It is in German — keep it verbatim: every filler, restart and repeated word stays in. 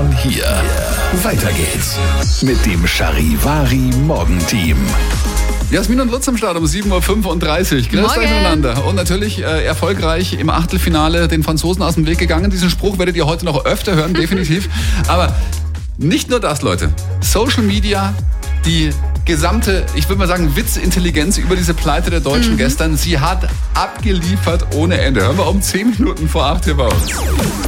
von hier. Weiter geht's mit dem Charivari Morgenteam. Jasmin und Lutz am Start um sieben Uhr fünfunddreißig. Grüß euch miteinander. Und natürlich äh, erfolgreich im Achtelfinale den Franzosen aus dem Weg gegangen. Diesen Spruch werdet ihr heute noch öfter hören, definitiv. Aber nicht nur das, Leute. Social Media, die gesamte, ich würde mal sagen, Witzintelligenz über diese Pleite der Deutschen mhm. gestern. Sie hat abgeliefert ohne Ende. Hören wir um zehn Minuten vor acht hier bei uns.